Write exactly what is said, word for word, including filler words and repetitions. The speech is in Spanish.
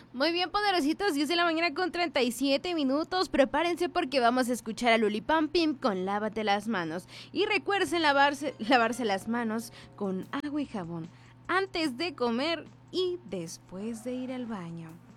Muy bien, poderositos, diez de la mañana con treinta y siete minutos. Prepárense porque vamos a escuchar a Luli Pampim con Lávate las manos. Y recuerden lavarse, lavarse las manos con agua y jabón antes de comer y después de ir al baño.